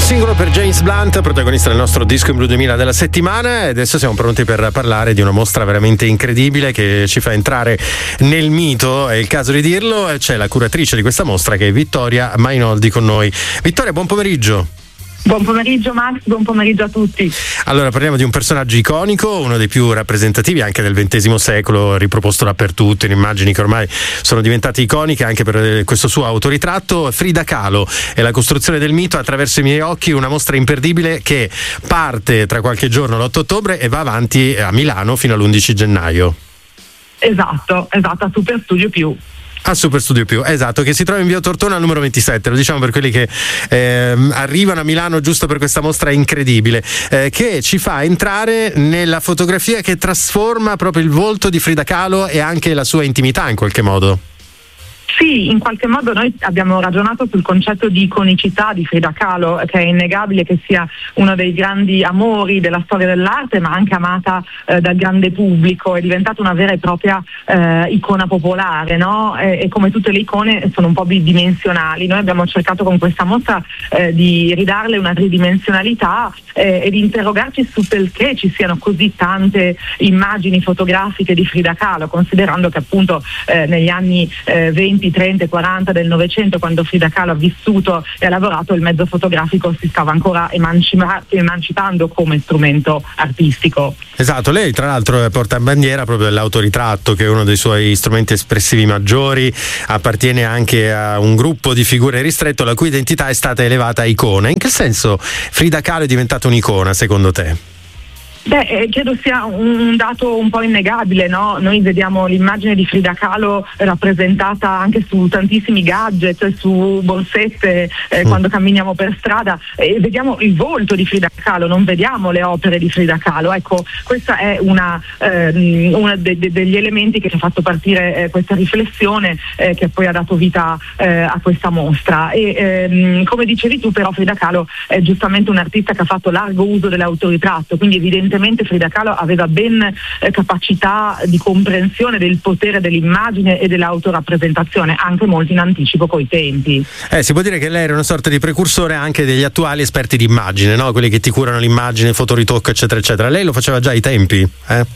Singolo per James Blunt, protagonista del nostro Disco in Blu 2000 della settimana, e adesso siamo pronti per parlare di una mostra veramente incredibile che ci fa entrare nel mito, è il caso di dirlo. C'è la curatrice di questa mostra, che è Vittoria Mainoldi, con noi. Vittoria, buon pomeriggio. Buon pomeriggio Max, buon pomeriggio a tutti. Allora, parliamo di un personaggio iconico, uno dei più rappresentativi anche del XX secolo, riproposto dappertutto in immagini che ormai sono diventate iconiche anche per questo suo autoritratto. Frida Kahlo è la costruzione del mito attraverso i miei occhi, una mostra imperdibile che parte tra qualche giorno, l'8 ottobre, e va avanti a Milano fino all'11 gennaio. Esatto, a Super Studio Più. A Super Studio Più, esatto, che si trova in via Tortona al numero 27, lo diciamo per quelli che arrivano a Milano giusto per questa mostra incredibile, che ci fa entrare nella fotografia che trasforma proprio il volto di Frida Kahlo e anche la sua intimità in qualche modo. Sì, in qualche modo noi abbiamo ragionato sul concetto di iconicità di Frida Kahlo, che è innegabile che sia uno dei grandi amori della storia dell'arte, ma anche amata dal grande pubblico. È diventata una vera e propria icona popolare, no? E come tutte le icone sono un po' bidimensionali. Noi abbiamo cercato con questa mostra di ridarle una tridimensionalità e di interrogarci su perché ci siano così tante immagini fotografiche di Frida Kahlo, considerando che appunto negli anni 20, 30 e 40 del Novecento, quando Frida Kahlo ha vissuto e ha lavorato, il mezzo fotografico si stava ancora emancipando come strumento artistico. Esatto, lei tra l'altro porta in bandiera proprio l'autoritratto, che è uno dei suoi strumenti espressivi maggiori, appartiene anche a un gruppo di figure ristretto la cui identità è stata elevata a icona. In che senso Frida Kahlo è diventata un'icona secondo te? Beh, credo sia un dato un po' innegabile, no? Noi vediamo l'immagine di Frida Kahlo rappresentata anche su tantissimi gadget, su borsette, quando camminiamo per strada, e vediamo il volto di Frida Kahlo, non vediamo le opere di Frida Kahlo. Ecco, questa è uno degli elementi che ci ha fatto partire questa riflessione, che poi ha dato vita a questa mostra. E come dicevi tu, però, Frida Kahlo è giustamente un artista che ha fatto largo uso dell'autoritratto, quindi evidentemente Frida Kahlo aveva ben capacità di comprensione del potere dell'immagine e dell'autorappresentazione, anche molto in anticipo coi tempi. Si può dire che lei era una sorta di precursore anche degli attuali esperti di immagine, no? Quelli che ti curano l'immagine, il fotoritocco, eccetera, eccetera. Lei lo faceva già ai tempi,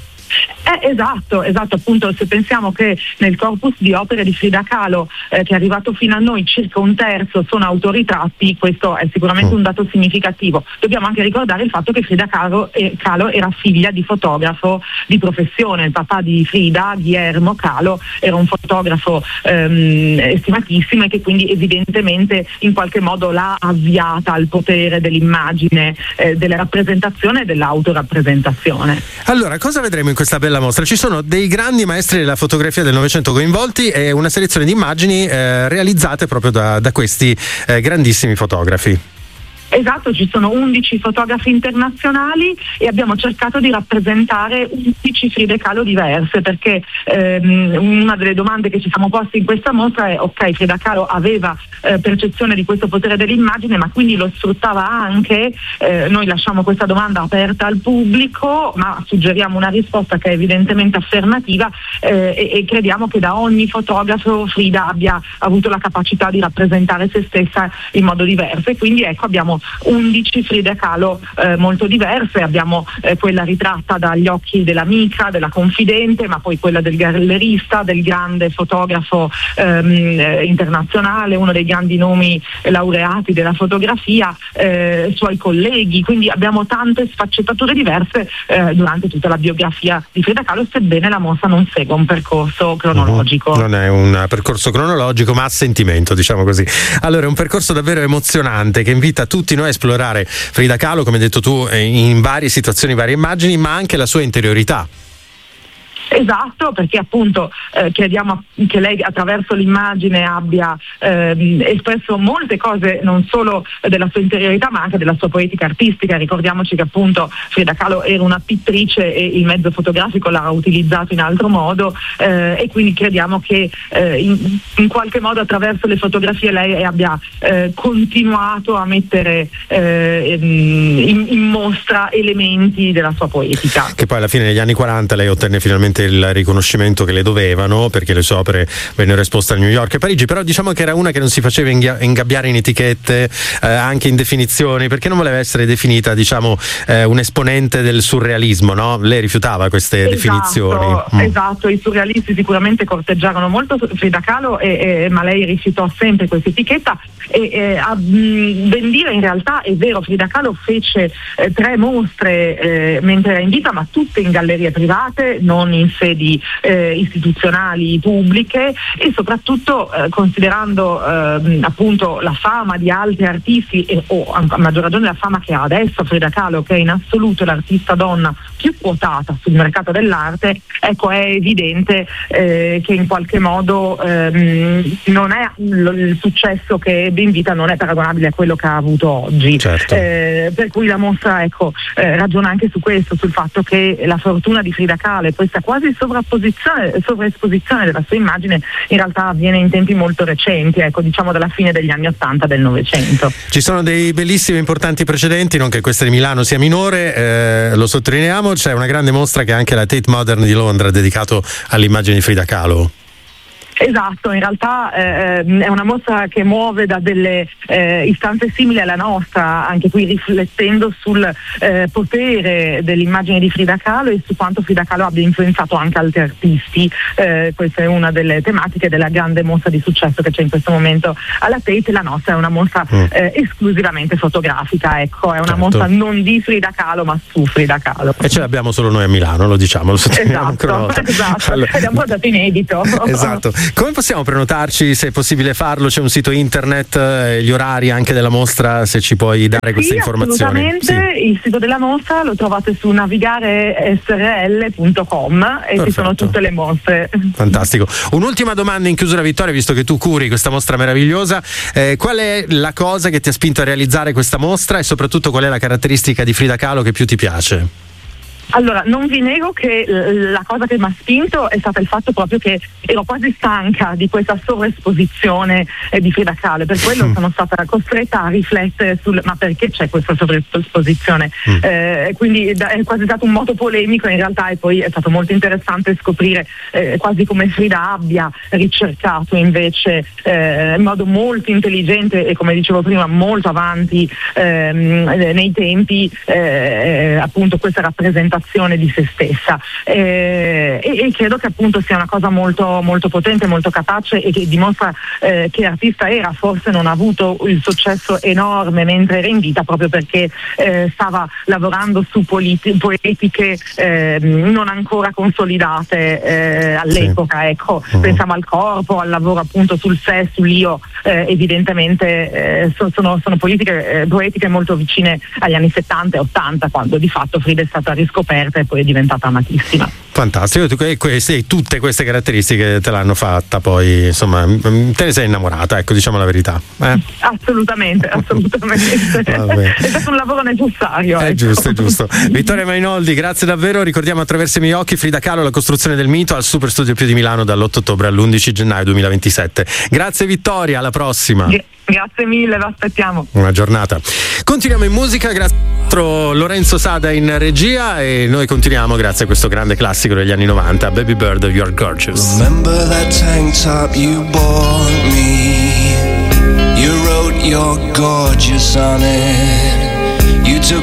Esatto, appunto, se pensiamo che nel corpus di opere di Frida Kahlo, che è arrivato fino a noi, circa un terzo sono autoritratti, questo è sicuramente un dato significativo. Dobbiamo anche ricordare il fatto che Frida Kahlo era figlia di fotografo di professione. Il papà di Frida, Guillermo Kahlo, era un fotografo estimatissimo, e che quindi evidentemente in qualche modo l'ha avviata al potere dell'immagine, della rappresentazione e dell'autorappresentazione. Allora, cosa vedremo in questa bella mostra? Ci sono dei grandi maestri della fotografia del Novecento coinvolti e una selezione di immagini realizzate proprio da questi grandissimi fotografi. Esatto, ci sono 11 fotografi internazionali e abbiamo cercato di rappresentare 11 Frida Kahlo diverse, perché una delle domande che ci siamo posti in questa mostra è: ok, Frida Kahlo aveva percezione di questo potere dell'immagine, ma quindi lo sfruttava anche? Noi lasciamo questa domanda aperta al pubblico, ma suggeriamo una risposta che è evidentemente affermativa, e crediamo che da ogni fotografo Frida abbia avuto la capacità di rappresentare se stessa in modo diverso, e quindi ecco abbiamo 11 Frida Kahlo molto diverse. Abbiamo quella ritratta dagli occhi dell'amica, della confidente, ma poi quella del gallerista, del grande fotografo internazionale, uno dei grandi nomi laureati della fotografia, suoi colleghi. Quindi abbiamo tante sfaccettature diverse durante tutta la biografia di Frida Kahlo, sebbene la mostra non segua un percorso cronologico. Non è un percorso cronologico, ma a sentimento, diciamo così. Allora, è un percorso davvero emozionante che invita tutti noi a esplorare Frida Kahlo, come hai detto tu, in varie situazioni, varie immagini, ma anche la sua interiorità. Esatto, perché appunto crediamo che lei attraverso l'immagine abbia espresso molte cose, non solo della sua interiorità ma anche della sua poetica artistica. Ricordiamoci che appunto Frida Kahlo era una pittrice e il mezzo fotografico l'ha utilizzato in altro modo, e quindi crediamo che in qualche modo attraverso le fotografie lei abbia continuato a mettere in mostra elementi della sua poetica. Che poi alla fine negli anni 40 lei ottenne finalmente ovviamente il riconoscimento che le dovevano, perché le sue opere vennero esposte a New York e Parigi, però diciamo che era una che non si faceva ingabbiare in etichette, anche in definizioni, perché non voleva essere definita, diciamo, un esponente del surrealismo, no? Lei rifiutava queste definizioni. Esatto, i surrealisti sicuramente corteggiarono molto Frida Kahlo, ma lei rifiutò sempre questa etichetta, e a ben dire in realtà è vero, Frida Kahlo fece 3 mostre mentre era in vita, ma tutte in gallerie private, non in sedi istituzionali pubbliche, e soprattutto considerando appunto la fama di altri artisti o a maggior ragione la fama che ha adesso Frida Kahlo, che è in assoluto l'artista donna più quotata sul mercato dell'arte, ecco, è evidente che in qualche modo non è il successo che ebbe in vita, non è paragonabile a quello che ha avuto oggi. Certo. Per cui la mostra, ecco, ragiona anche su questo, sul fatto che la fortuna di Frida Kahlo e questa quasi sovraesposizione della sua immagine in realtà avviene in tempi molto recenti, ecco, diciamo dalla fine degli anni '80 del Novecento. Ci sono dei bellissimi e importanti precedenti, non che questa di Milano sia minore, lo sottolineiamo. C'è una grande mostra che è anche la Tate Modern di Londra, dedicato all'immagine di Frida Kahlo. Esatto, in realtà è una mostra che muove da delle istanze simili alla nostra, anche qui riflettendo sul potere dell'immagine di Frida Kahlo e su quanto Frida Kahlo abbia influenzato anche altri artisti. Questa è una delle tematiche della grande mostra di successo che c'è in questo momento alla Tate. La nostra è una mostra esclusivamente fotografica, ecco, è una mostra non di Frida Kahlo ma su Frida Kahlo. E ce l'abbiamo solo noi a Milano, lo diciamo, lo sottolineiamo ancora una volta. Esatto, allora, è un prodotto inedito. Esatto. Come possiamo prenotarci, se è possibile farlo? C'è un sito internet, gli orari anche della mostra, se ci puoi dare queste informazioni. Assolutamente, sì. Il sito della mostra lo trovate su navigaresrl.com e ci sono tutte le mostre. Fantastico. Un'ultima domanda in chiusura, Vittoria, visto che tu curi questa mostra meravigliosa, qual è la cosa che ti ha spinto a realizzare questa mostra e soprattutto qual è la caratteristica di Frida Kahlo che più ti piace? Allora, non vi nego che la cosa che mi ha spinto è stata il fatto proprio che ero quasi stanca di questa sovraesposizione di Frida Kahlo, per quello sono stata costretta a riflettere ma perché c'è questa sovraesposizione? Quindi è quasi stato un moto polemico in realtà, e poi è stato molto interessante scoprire quasi come Frida abbia ricercato invece in modo molto intelligente e, come dicevo prima, molto avanti nei tempi appunto questa rappresentazione di se stessa, e credo che appunto sia una cosa molto, molto potente, molto capace, e che dimostra che artista era. Forse non ha avuto il successo enorme mentre era in vita proprio perché stava lavorando su poetiche non ancora consolidate all'epoca, ecco. Pensiamo al corpo, al lavoro appunto sul sé, sull'io, evidentemente sono poetiche molto vicine agli anni 70 e 80, quando di fatto Frida è stata riscoperta e poi è diventata amatissima. Fantastico, tutte queste caratteristiche te l'hanno fatta, poi insomma te ne sei innamorata, ecco, diciamo la verità. Assolutamente. È stato un lavoro necessario. È ecco. giusto. Vittoria Mainoldi, grazie davvero. Ricordiamo Attraverso i miei occhi, Frida Kahlo, la costruzione del mito, al Super Studio Più di Milano dall'8 ottobre all'11 gennaio 2027. Grazie Vittoria, alla prossima. Grazie mille, vi aspettiamo. Una giornata. Continuiamo in musica, grazie a Lorenzo Sada in regia, e noi continuiamo grazie a questo grande classico degli anni 90, Baby Bird, You're Gorgeous. Remember that tank top you bought me? You wrote you're gorgeous on it. You took